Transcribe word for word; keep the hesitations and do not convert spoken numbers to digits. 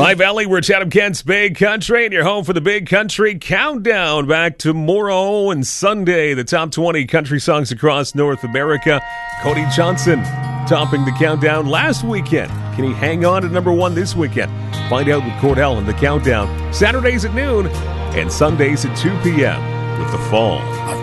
Hi, Valley. We're Chatham Kent's Big Country, and you're home for the Big Country Countdown. Back tomorrow and Sunday, the top twenty country songs across North America. Cody Johnson topping the countdown last weekend. Can he hang on to number one this weekend? Find out with Cordell in the countdown. Saturdays at noon and Sundays at two p.m. with The Fall.